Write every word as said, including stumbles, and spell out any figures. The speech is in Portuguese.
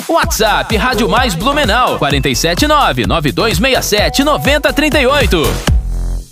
WhatsApp Rádio Mais Blumenau quatro sete nove, nove dois seis sete, nove zero três oito.